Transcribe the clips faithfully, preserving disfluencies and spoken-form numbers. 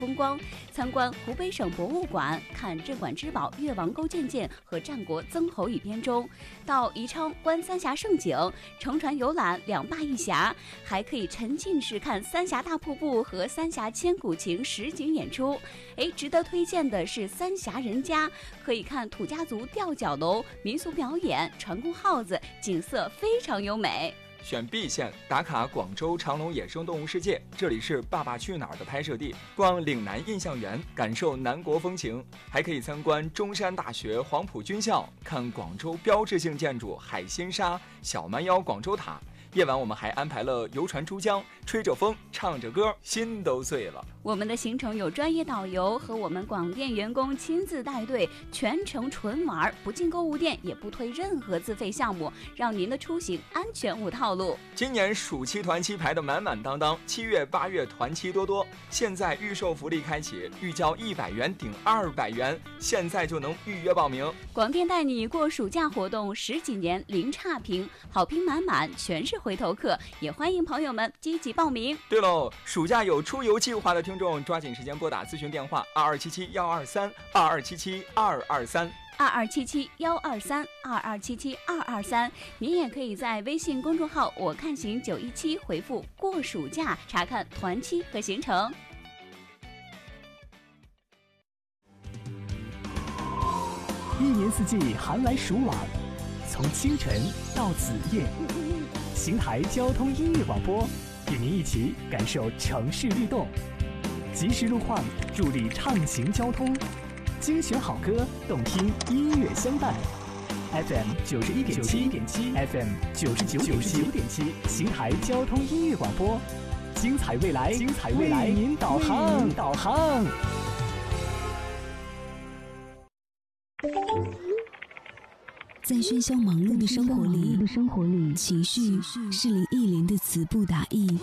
风光，参观湖北省博物馆，看镇馆之宝越王勾践剑和战国曾侯乙编钟，到宜昌观三峡胜景，乘船游览两坝一峡，还可以沉浸式看三峡大瀑布和三峡千古情实景演出。哎，值得推荐的是三峡人家，可以看土家族吊脚楼、民俗表演、船工号子，景色非常优美。 选 B 线打卡广州长隆野生动物世界，这里是《爸爸去哪儿》的拍摄地。逛岭南印象园，感受南国风情，还可以参观中山大学黄埔军校，看广州标志性建筑海心沙、小蛮腰广州塔。夜晚我们还安排了游船珠江，吹着风，唱着歌，心都碎了。 我们的行程有专业导游和我们广电员工亲自带队，全程纯玩，不进购物店，也不推任何自费项目，让您的出行安全无套路。 今年暑期团期排得满满当当，七月八月团期多多，现在预售福利开启，预交一百元顶二百元，现在就能预约报名。 广电带你过暑假活动十几年零差评，好评满满，全是回头客，也欢迎朋友们积极报名。 对喽，暑假有出游计划的听众，抓紧时间拨打咨询电话二二七七幺二三二二七七二二三二二七七幺二三二二七七二二三。您也可以在微信公众号我看行九一七回复过暑假，查看团期和行程。 一年四季寒来暑往，从清晨到子夜，邢台交通音乐广播与您一起感受城市律动，及时路况助力畅行交通，精选好歌，动听音乐相伴。F M 九十一点七，F M 九十九点七，邢台交通音乐广播，精彩未来，精彩未来，为您导航，导航。 在喧嚣忙碌的生活里，情绪是林忆莲的词不达意，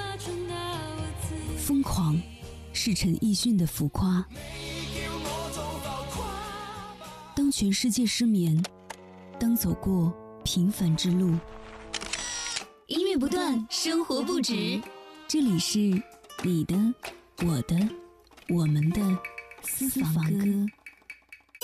疯狂是陈奕迅的浮夸。当全世界失眠，当走过平凡之路，音乐不断，生活不止。这里是你的、我的、我们的私房歌。